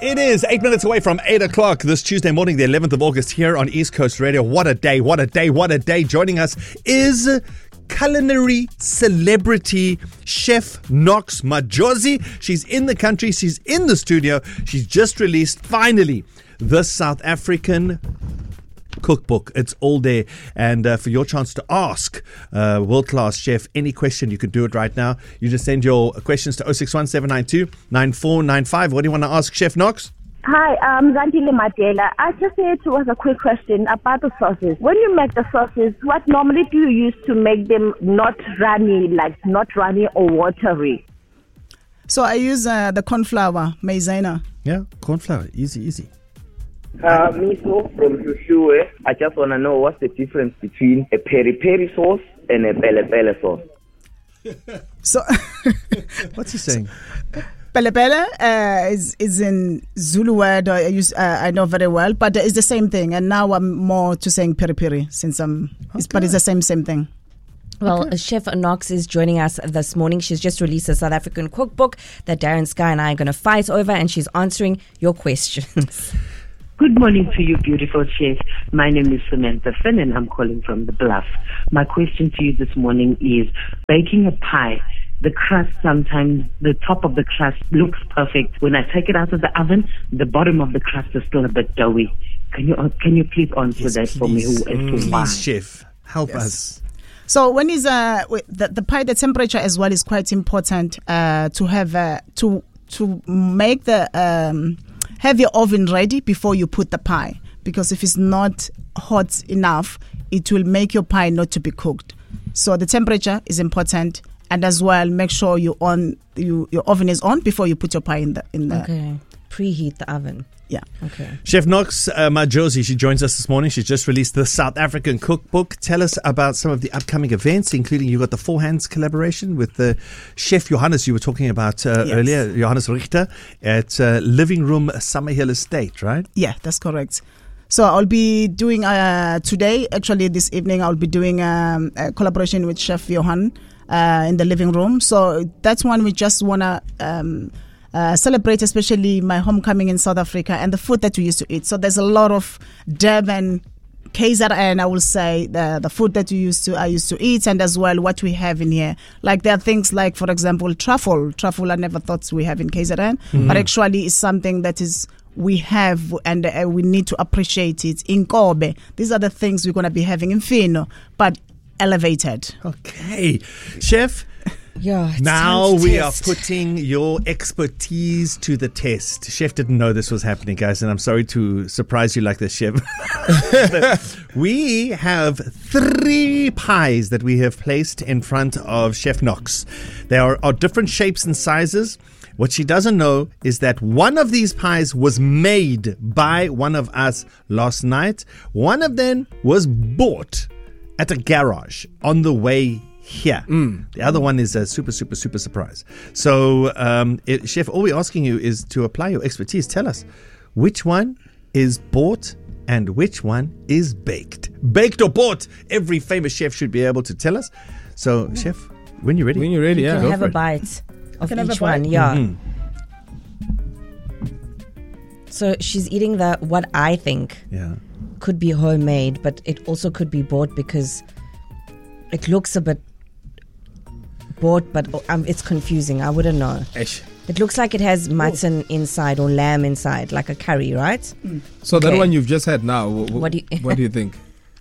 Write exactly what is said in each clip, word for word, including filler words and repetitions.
It is eight minutes away from eight o'clock this Tuesday morning, the eleventh of August, here on East Coast Radio. What a day, what a day, what a day. Joining us is culinary celebrity chef Knox Majozi. She's in the country, she's in the studio. She's just released, finally, the South African cookbook. It's all there. And uh, for your chance to ask uh, world-class chef any question, you can do it right now. You just send your questions to oh six one, seven nine two, nine four nine five. What do you want to ask Chef Knox? Hi, I'm Zandile Madela. I just had to ask a quick question about the sauces. When you make the sauces, what normally do you use to make them not runny, like not runny or watery? So I use uh, the corn flour, maizena. Yeah, corn flour. Easy, easy. Uh, Miso from Shushuwe. I just want to know what's the difference between a peri-peri sauce and a pele-pele sauce. So, what's he saying? Pele-pele uh, is is in Zulu word. I use uh, I know very well, but it's the same thing. And now I'm more to saying peri-peri since I'm. Okay. It's, but it's the same same thing. Well, okay. Chef Knox is joining us this morning. She's just released a South African cookbook that Darren Sky and I are going to fight over, and she's answering your questions. Good morning to you, beautiful chef. My name is Samantha Finn, and I'm calling from the Bluff. My question to you this morning is, baking a pie, the crust sometimes, the top of the crust looks perfect. When I take it out of the oven, the bottom of the crust is still a bit doughy. Can you can you please answer yes, that please. for me? Who, mm, as to why? Please, chef, help yes. us. So when is uh the, the pie, the temperature as well is quite important uh to have uh, to to make the um. Have your oven ready before you put the pie, because if it's not hot enough, it will make your pie not to be cooked. So the temperature is important, and as well make sure you on you your oven is on before you put your pie in the in the. Okay, preheat the oven. Yeah. Okay. Chef Knox uh, Majozi, she joins us this morning. She's just released the South African cookbook. Tell us about some of the upcoming events, including you got the Four Hands collaboration with the Chef Johannes you were talking about uh, yes. earlier, Johannes Richter at uh, Living Room Summerhill Estate, right? Yeah, that's correct. So I'll be doing uh, today, actually this evening, I'll be doing um, a collaboration with Chef Johan uh, in the living room. So that's one we just want to um, uh, celebrate, especially my homecoming in South Africa and the food that we used to eat. So there's a lot of Durban, K Z N, I will say, the, the food that we used to I used to eat, and as well what we have in here. Like there are things like, for example, truffle. Truffle I never thought we have in K Z N, mm-hmm. but actually it's something that is we have, and uh, we need to appreciate it. In Kobe, these are the things we're going to be having in Fino, but elevated. Okay. Chef, yeah, now we test. are putting your expertise to the test. Chef didn't know this was happening, guys, and I'm sorry to surprise you like this, Chef. We have three pies that we have placed in front of Chef Knox. They are, are different shapes and sizes. What she doesn't know is that one of these pies was made by one of us last night. One of them was bought at a garage on the way here. Mm. The other one is a super, super, super surprise. So, um, it, Chef, all we're asking you is to apply your expertise. Tell us which one is bought and which one is baked. Baked or bought? Every famous chef should be able to tell us. So, Chef, when you're ready. When you're ready, you yeah. can Go have for a it. bite of Can I have each a bite? one. Yeah. Mm-hmm. So she's eating the what I think Yeah. could be homemade, but it also could be bought because it looks a bit bought, but um, it's confusing. I wouldn't know. Ish. It looks like it has mutton inside or lamb inside, like a curry, right? Mm. So that Okay. one you've just had now, wh- wh- What do you- what do you think?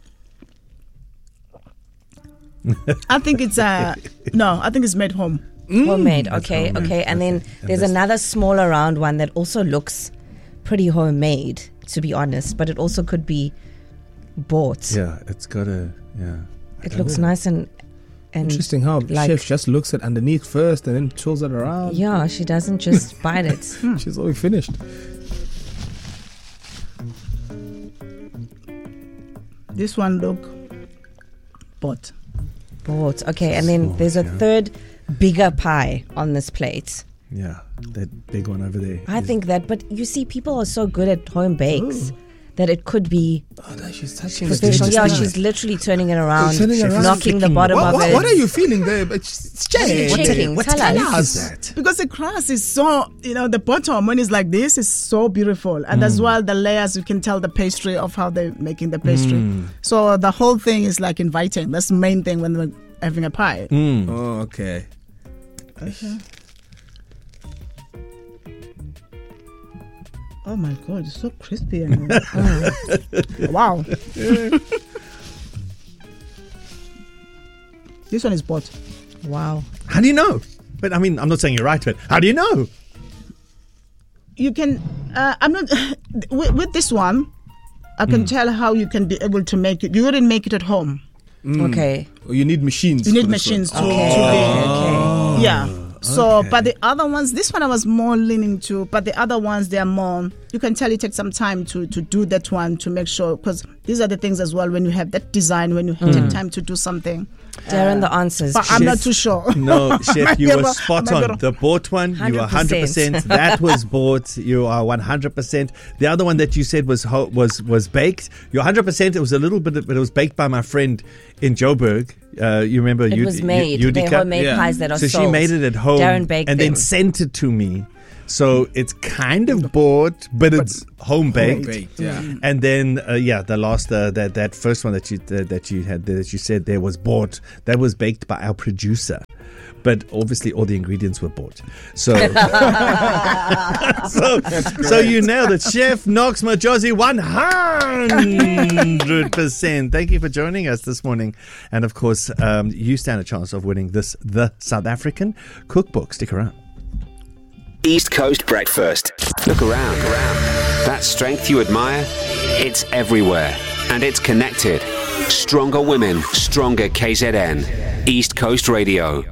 I think it's uh no, I think it's made home. Homemade. Okay, homemade. okay. And then Okay. And there's this- another smaller round one that also looks pretty homemade, to be honest, but it also could be bought. Yeah, it's got a, yeah. It looks nice and and Interesting how like- chef just looks at underneath first and then twirls it around. yeah, she doesn't just bite it. She's already finished. This one look bought. Bought. Okay, and then Oh, there's a yeah. third bigger pie on this plate. Yeah, that big one over there. I is- think that, but you see, people are so good at home bakes. Ooh. that it could be Oh, no, she's touching the professional. thing. Yeah, she's literally turning it around, turning around. knocking the bottom What, of what, it. what are you feeling there? But it's What are you Jay. checking? What Tell type us. is that? Because the crust is so, you know, the bottom when it's like this is so beautiful. And as well, the layers, you can tell the pastry of how they're making the pastry. So the whole thing is like inviting. That's the main thing when we're having a pie. Oh, okay. Okay. Oh my God, it's so crispy. And, oh. Wow. This one is bought. Wow. How do you know? But I mean, I'm not saying you're right, but how do you know? You can, uh, I'm not, with, with this one, I can tell how you can be able to make it. You wouldn't make it at home. Okay. Oh, you need machines. You for need this machines one. to, Okay. to Okay. be, yeah. So, but the other ones, this one I was more leaning to, but the other ones, they are more, you can tell it takes some time to, to do that one to make sure, because these are the things as well, when you have that design, when you take time to do something. Darren, the answers. But I'm not Chef- too sure. No, Chef, you Yeah, were but- spot but I on. don't- The bought one, you were one hundred percent. one hundred percent. That was bought. You are one hundred percent. The other one that you said was ho- was was baked. You're one hundred percent. It was a little bit, but it was baked by my friend in Joburg. Uh, you remember? It Ud- was made. Ud- They're Udica? homemade Yeah. pies that are So sold. she made it at home Darren baked and them. then sent it to me. So it's kind of bought, but it's home baked. Baked, yeah. And then, uh, yeah, the last uh, that that first one that you uh, that you had that you said there was bought. That was baked by our producer, but obviously all the ingredients were bought. So, so, so you nailed it, Chef Knox Majosi, one hundred percent. Thank you for joining us this morning, and of course, um, you stand a chance of winning this the South African cookbook. Stick around. East Coast Breakfast. Look around. That strength you admire, it's everywhere. And it's connected. Stronger women, stronger K Z N. East Coast Radio.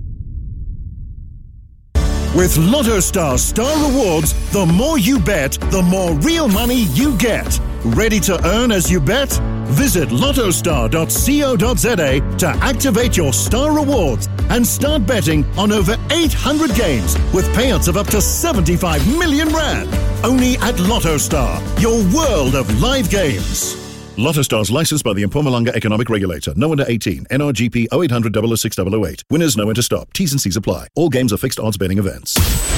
With Lotto Star Star Rewards, the more you bet, the more real money you get. Ready to earn as you bet? Visit lottostar dot co dot za to activate your Star Rewards and start betting on over eight hundred games with payouts of up to seventy-five million rand. Only at Lotto Star, your world of live games. Lotto Star's licensed by the Mpumalanga Economic Regulator. No under eighteen. N R G P oh eight hundred, double oh six, double oh eight. Winners know when to stop. T's and C's apply. All games are fixed odds betting events.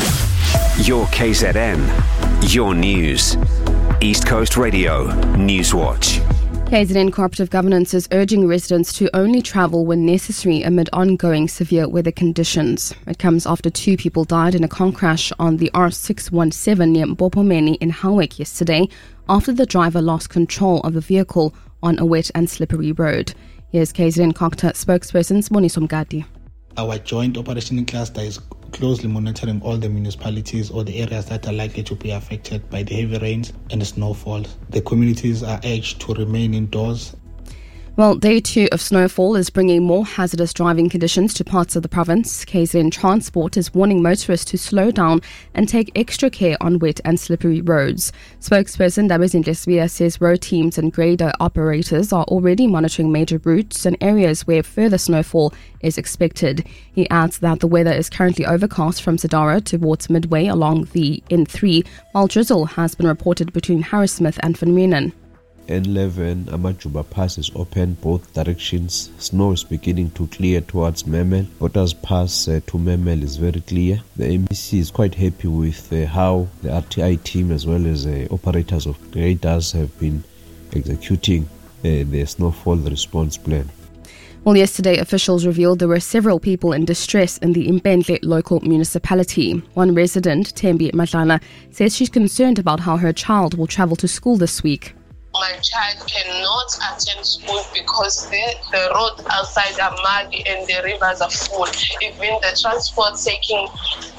Your K Z N. Your news. East Coast Radio. Newswatch. K Z N Cooperative Governance is urging residents to only travel when necessary amid ongoing severe weather conditions. It comes after two people died in a car crash on the R six one seven near Mbopomeni in Howick yesterday after the driver lost control of the vehicle on a wet and slippery road. Here's K Z N Cocta spokesperson Moniso Mgadi. Our joint operating cluster is closely monitoring all the municipalities or the areas that are likely to be affected by the heavy rains and the snowfall. The communities are urged to remain indoors. Well, day two of snowfall is bringing more hazardous driving conditions to parts of the province. K Z N Transport is warning motorists to slow down and take extra care on wet and slippery roads. Spokesperson Dabezinhle Lesbia says road teams and grader operators are already monitoring major routes and areas where further snowfall is expected. He adds that the weather is currently overcast from Sadara towards Midway along the N three, while drizzle has been reported between Harrismith and Vermeulen. N eleven Amajuba Pass is open both directions. Snow is beginning to clear towards Memel. Otters Pass uh, to Memel is very clear. The M E C is quite happy with uh, how the R T I team as well as uh, operators of graders have been executing uh, the snowfall response plan. Well, yesterday, officials revealed there were several people in distress in the Impendle local municipality. One resident, Tembi Madlana, says she's concerned about how her child will travel to school this week. My child cannot attend school because the, the road outside are muddy and the rivers are full. Even the transport taking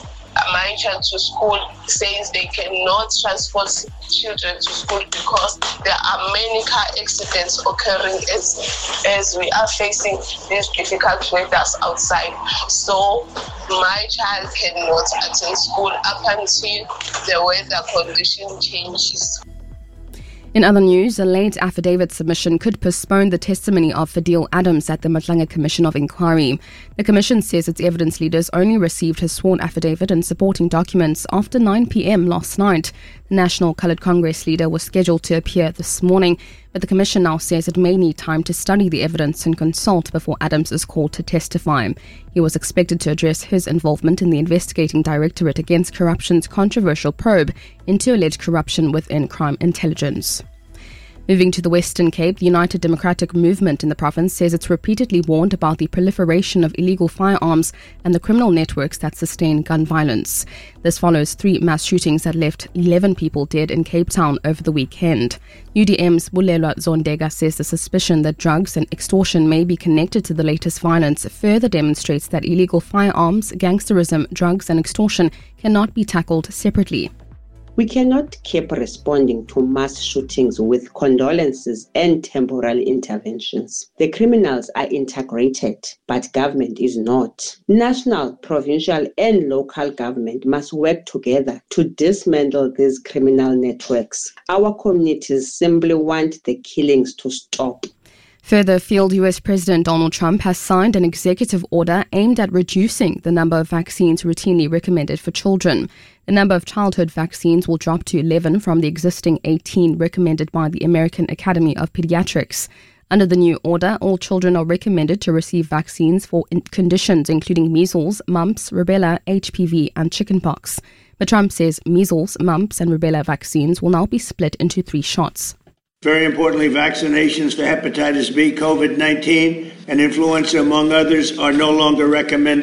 my child to school says they cannot transport children to school because there are many car accidents occurring as, as we are facing these difficult weathers outside. So my child cannot attend school up until the weather condition changes. In other news, a late affidavit submission could postpone the testimony of Fadil Adams at the Matlanga Commission of Inquiry. The Commission says its evidence leaders only received his sworn affidavit and supporting documents after nine p.m. last night. The National Coloured Congress leader was scheduled to appear this morning, but the Commission now says it may need time to study the evidence and consult before Adams is called to testify. He was expected to address his involvement in the Investigating Directorate Against Corruption's controversial probe into alleged corruption within crime intelligence. Moving to the Western Cape, the United Democratic Movement in the province says it's repeatedly warned about the proliferation of illegal firearms and the criminal networks that sustain gun violence. This follows three mass shootings that left eleven people dead in Cape Town over the weekend. U D M's Bulelwa Zondega says the suspicion that drugs and extortion may be connected to the latest violence further demonstrates that illegal firearms, gangsterism, drugs and extortion cannot be tackled separately. We cannot keep responding to mass shootings with condolences and temporary interventions. The criminals are integrated, but government is not. National, provincial, and local government must work together to dismantle these criminal networks. Our communities simply want the killings to stop. Further afield, U S President Donald Trump has signed an executive order aimed at reducing the number of vaccines routinely recommended for children. The number of childhood vaccines will drop to eleven from the existing eighteen recommended by the American Academy of Pediatrics. Under the new order, all children are recommended to receive vaccines for in- conditions including measles, mumps, rubella, H P V and chickenpox. But Trump says measles, mumps and rubella vaccines will now be split into three shots. Very importantly, vaccinations for hepatitis B, COVID nineteen, and influenza, among others, are no longer recommended.